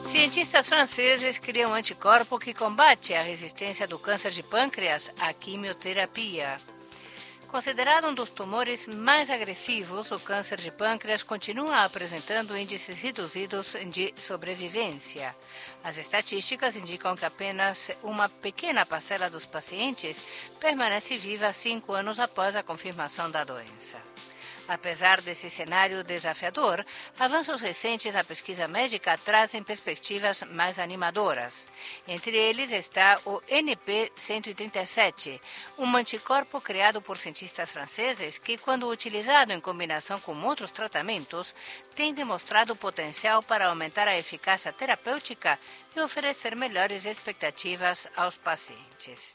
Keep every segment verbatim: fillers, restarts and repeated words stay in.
Cientistas franceses criam um anticorpo que combate a resistência do câncer de pâncreas à quimioterapia. Considerado um dos tumores mais agressivos, o câncer de pâncreas continua apresentando índices reduzidos de sobrevivência. As estatísticas indicam que apenas uma pequena parcela dos pacientes permanece viva cinco anos após a confirmação da doença. Apesar desse cenário desafiador, avanços recentes na pesquisa médica trazem perspectivas mais animadoras. Entre eles está o N P cento e trinta e sete, um anticorpo criado por cientistas franceses que, quando utilizado em combinação com outros tratamentos, tem demonstrado potencial para aumentar a eficácia terapêutica e oferecer melhores expectativas aos pacientes.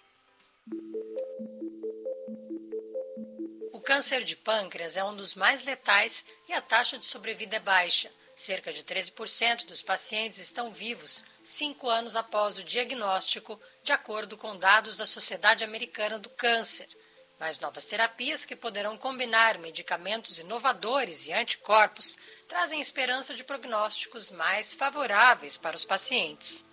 O câncer de pâncreas é um dos mais letais e a taxa de sobrevida é baixa. Cerca de treze por cento dos pacientes estão vivos cinco anos após o diagnóstico, de acordo com dados da Sociedade Americana do Câncer. Mas novas terapias que poderão combinar medicamentos inovadores e anticorpos trazem esperança de prognósticos mais favoráveis para os pacientes.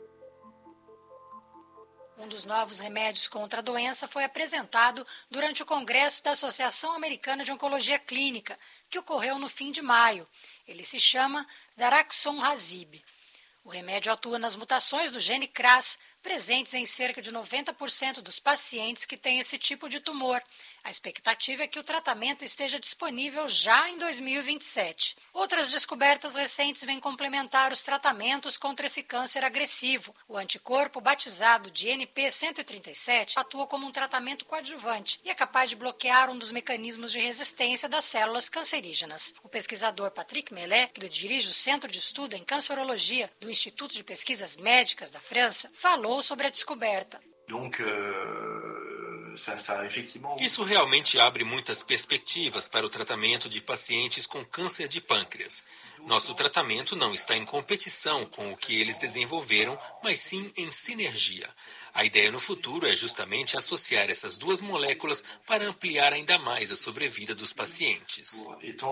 Um dos novos remédios contra a doença foi apresentado durante o Congresso da Associação Americana de Oncologia Clínica, que ocorreu no fim de maio. Ele se chama Daraxonrasib. O remédio atua nas mutações do gene C R A S, presentes em cerca de noventa por cento dos pacientes que têm esse tipo de tumor. A expectativa é que o tratamento esteja disponível já em dois mil e vinte e sete. Outras descobertas recentes vêm complementar os tratamentos contra esse câncer agressivo. O anticorpo, batizado de N P cento e trinta e sete, atua como um tratamento coadjuvante e é capaz de bloquear um dos mecanismos de resistência das células cancerígenas. O pesquisador Patrick Mellet, que dirige o Centro de Estudo em Cancerologia do Instituto de Pesquisas Médicas da França, falou sobre a descoberta. Donc, euh... Isso realmente abre muitas perspectivas para o tratamento de pacientes com câncer de pâncreas. Nosso tratamento não está em competição com o que eles desenvolveram, mas sim em sinergia. A ideia no futuro é justamente associar essas duas moléculas para ampliar ainda mais a sobrevida dos pacientes.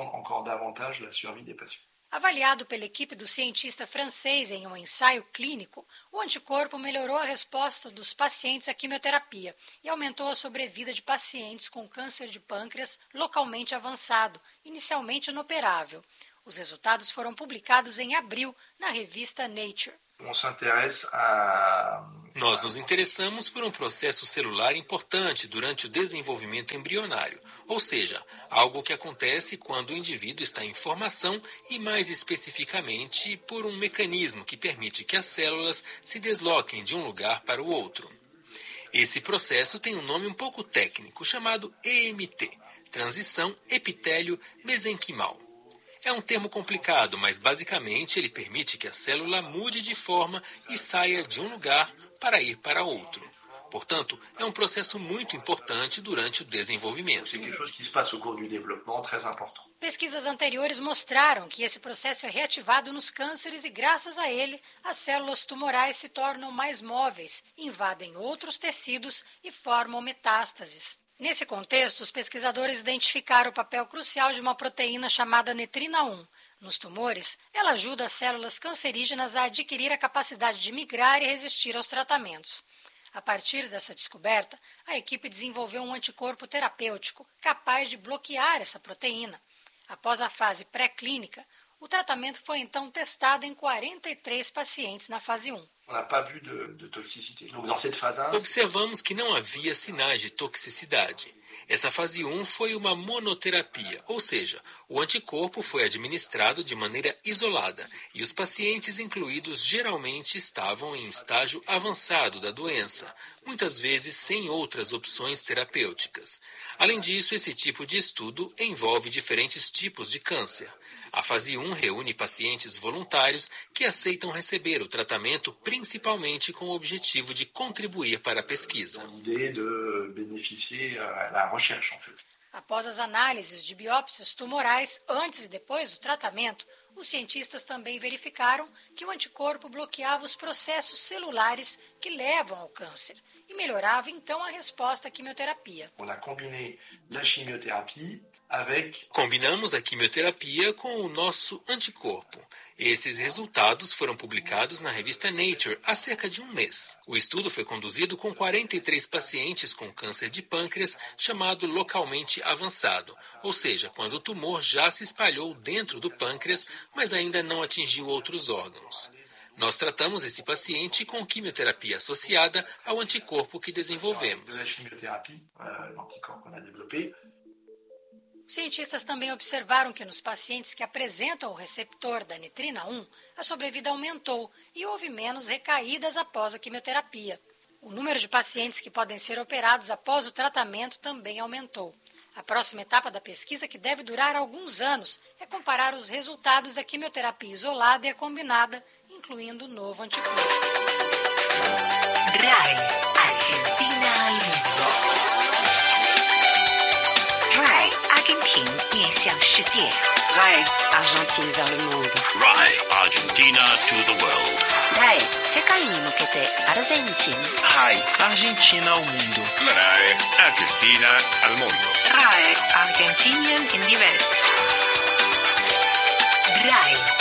Avaliado pela equipe do cientista francês em um ensaio clínico, o anticorpo melhorou a resposta dos pacientes à quimioterapia e aumentou a sobrevida de pacientes com câncer de pâncreas localmente avançado, inicialmente inoperável. Os resultados foram publicados em abril na revista Nature. Nós nos interessamos por um processo celular importante durante o desenvolvimento embrionário, ou seja, algo que acontece quando o indivíduo está em formação e, mais especificamente, por um mecanismo que permite que as células se desloquem de um lugar para o outro. Esse processo tem um nome um pouco técnico, chamado E M T, transição epitélio-mesenquimal. É um termo complicado, mas basicamente ele permite que a célula mude de forma e saia de um lugar para ir para outro. Portanto, é um processo muito importante durante o desenvolvimento. Pesquisas anteriores mostraram que esse processo é reativado nos cânceres e, graças a ele, as células tumorais se tornam mais móveis, invadem outros tecidos e formam metástases. Nesse contexto, os pesquisadores identificaram o papel crucial de uma proteína chamada netrina um. Nos tumores, ela ajuda as células cancerígenas a adquirir a capacidade de migrar e resistir aos tratamentos. A partir dessa descoberta, a equipe desenvolveu um anticorpo terapêutico capaz de bloquear essa proteína. Após a fase pré-clínica, o tratamento foi então testado em quarenta e três pacientes na fase um. Observamos que não havia sinais de toxicidade. Essa fase um foi uma monoterapia, ou seja, o anticorpo foi administrado de maneira isolada e os pacientes incluídos geralmente estavam em estágio avançado da doença, muitas vezes sem outras opções terapêuticas. Além disso, esse tipo de estudo envolve diferentes tipos de câncer. A fase um reúne pacientes voluntários que aceitam receber o tratamento principalmente com o objetivo de contribuir para a pesquisa. Após as análises de biópsias tumorais antes e depois do tratamento, os cientistas também verificaram que o anticorpo bloqueava os processos celulares que levam ao câncer e melhorava então a resposta à quimioterapia. avec... Combinamos a quimioterapia com o nosso anticorpo. Esses resultados foram publicados na revista Nature há cerca de um mês. O estudo foi conduzido com quarenta e três pacientes com câncer de pâncreas chamado localmente avançado, ou seja, quando o tumor já se espalhou dentro do pâncreas, mas ainda não atingiu outros órgãos. Nós tratamos esse paciente com quimioterapia associada ao anticorpo que desenvolvemos. Cientistas também observaram que nos pacientes que apresentam o receptor da nitrina um, a sobrevida aumentou e houve menos recaídas após a quimioterapia. O número de pacientes que podem ser operados após o tratamento também aumentou. A próxima etapa da pesquisa, que deve durar alguns anos, é comparar os resultados da quimioterapia isolada e a combinada, incluindo o novo anticorpo. RAI Argentina al mundo. RAI Argentina 面向世界. RAI Argentine vers le monde. RAI Argentina to the world. RAI 世界に向けてアルゼンチン. RAI Argentina ao mundo. RAI Argentina al mundo. RAI Argentinien in die Welt. RAI